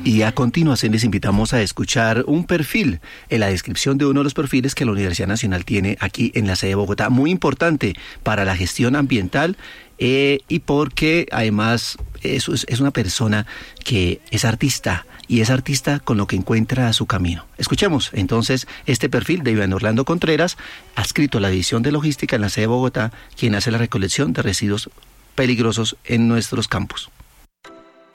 Y a continuación les invitamos a escuchar un perfil, en la descripción de uno de los perfiles que la Universidad Nacional tiene aquí en la sede de Bogotá, muy importante para la gestión ambiental y porque además es una persona que es artista y es artista con lo que encuentra su camino. Escuchemos entonces este perfil de Iván Orlando Contreras, adscrito a la División de Logística en la sede de Bogotá, quien hace la recolección de residuos peligrosos en nuestros campus.